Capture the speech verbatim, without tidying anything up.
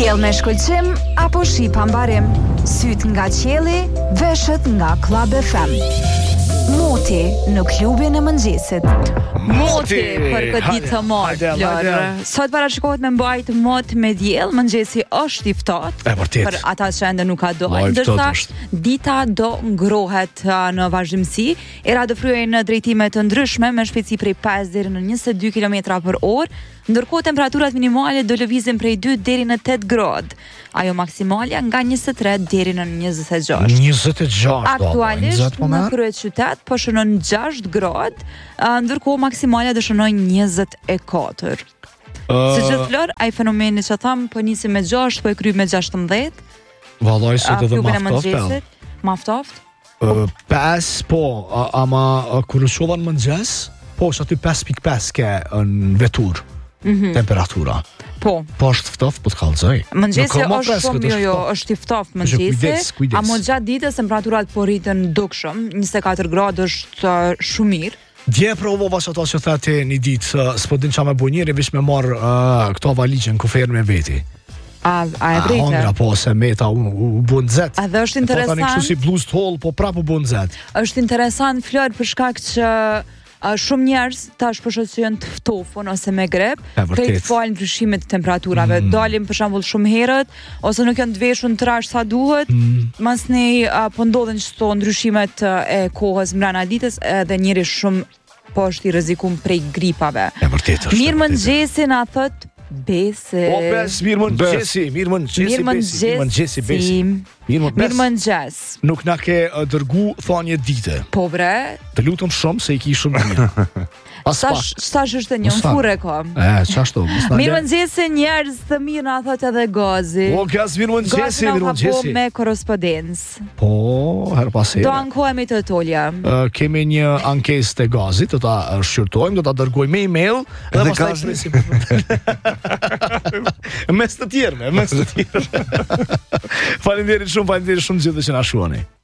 Diell me shkëlqim apo shi pa mbarim? Syt nga qielli, veshët nga Club F M. Moti në klubin e mëngjesit. Moti për këtë ditë të motë, Flor. Sot parashikohet me mbajt mot me diell, mëngjesi është i ftohtë. Për ata që ende nuk ka dorë, ndërsa dita do ngrohet në vazhdimsi. Era do fryejnë në drejtime të ndryshme me shpejtësi prej pesë deri në njëzet e dy kilometra për orë. Ndërkohë temperaturat minimale do lëvizin prej dy deri në tetë gradë. Ajo maksimalja nga njëzet e tre deri në njëzet e gjashtë. njëzet e gjashtë. Aktualisht në kryeqytet po shënon gjashtë gradë, ndërkohë maksimalja do shënoj njëzet e katër. Uh, Së gjithë Flor, ai fenomeni që tham po nisi me gjashtë, po e kry me gjashtëmbëdhjetë. Vallai sot edhe maftoft. Maftoft? Uh, pes po, ama kur shova në mëngjes, po është aty pesë pikë pesë ke në vetur. Mm-hmm. Temperatura. Po. Po është ftoft, po të kallëzoj. Mëngjesi është shumë jo, jo, është i ftoft mëngjesi. Amo gjatë ditës temperaturat po rritën dukshëm, njëzet e katër gradë është shumë mirë. Dje provova që ato që thati një ditë, s'po din qa me bu njëri, vish me marë uh, këto valigjën kuferë me veti. A, a e vrejtë? A hongra po se meta u, u, u bu nëzet. A dhe është interesant. Po ta një kështu si bluz të hol, po prapë u bu nëzet. Është interesant, Flor, për shkak që Uh, shumë njerëz tash po shqetësohen të ftofun ose me grep, krejt falë ndryshimet të temperaturave. Mm. Dalim për shembull shumë herët ose nuk janë të veshur trash sa duhet. Mm. Masnej uh, po ndodhen çto ndryshimet uh, e kohës mbrana ditës edhe njëri shumë po është i rrezikum prej gripave. Mirë mëngjesi na thot Besi. O bes, mirë mëngjesi, mirë mëngjesi, mirë mëngjesi, Besi. Mirë mëngjes. Nuk na ke uh, dërgu thonje dite. Po bre. Të lutem shumë se i ki shumë mirë. Stash, stash është një fure ko. E, qashtu. Mirë mëngjesi njerëz të mirë na thot edhe Gazi. O, Gaz, mirë mëngjesi, mirë mëngjesi. Gazi na me korrespondencë. Po, her pas here. Do ankohemi të tolja. Uh, kemi një ankesë të Gazit, do ta shqyrtojmë, do ta dërgojmë me email. Dhe pastaj presim. Mes të tjerëve, mes të tjerëve. Faleminderit shumë, faleminderit shumë gjithë që na shuani.